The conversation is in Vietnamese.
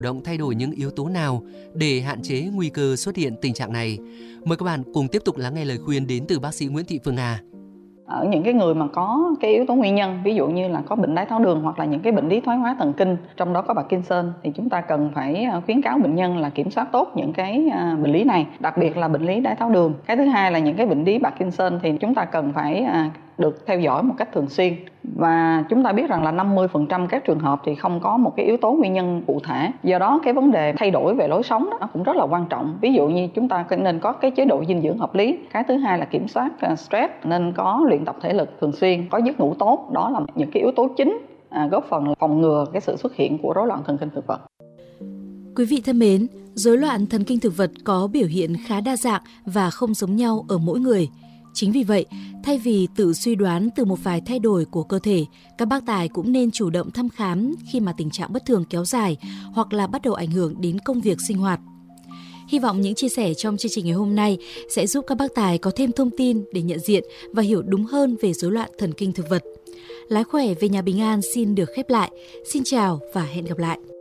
động thay đổi những yếu tố nào để hạn chế nguy cơ xuất hiện tình trạng này? Mời các bạn cùng tiếp tục lắng nghe lời khuyên đến từ bác sĩ Nguyễn Thị Phương Hà. Ở những cái người mà có cái yếu tố nguyên nhân, ví dụ như là có bệnh đái tháo đường hoặc là những cái bệnh lý thoái hóa thần kinh, trong đó có Parkinson, thì chúng ta cần phải khuyến cáo bệnh nhân là kiểm soát tốt những cái bệnh lý này, đặc biệt là bệnh lý đái tháo đường. Cái thứ hai là những cái bệnh lý Parkinson thì chúng ta cần phải được theo dõi một cách thường xuyên. Và chúng ta biết rằng là 50% các trường hợp thì không có một cái yếu tố nguyên nhân cụ thể. Do đó cái vấn đề thay đổi về lối sống đó cũng rất là quan trọng. Ví dụ như chúng ta nên có cái chế độ dinh dưỡng hợp lý. Cái thứ hai là kiểm soát stress, nên có luyện tập thể lực thường xuyên, có giấc ngủ tốt. Đó là những cái yếu tố chính góp phần phòng ngừa cái sự xuất hiện của rối loạn thần kinh thực vật. Quý vị thân mến, rối loạn thần kinh thực vật có biểu hiện khá đa dạng và không giống nhau ở mỗi người. Chính vì vậy, thay vì tự suy đoán từ một vài thay đổi của cơ thể, các bác tài cũng nên chủ động thăm khám khi mà tình trạng bất thường kéo dài hoặc là bắt đầu ảnh hưởng đến công việc sinh hoạt. Hy vọng những chia sẻ trong chương trình ngày hôm nay sẽ giúp các bác tài có thêm thông tin để nhận diện và hiểu đúng hơn về rối loạn thần kinh thực vật. Lái khỏe về nhà bình an xin được khép lại. Xin chào và hẹn gặp lại.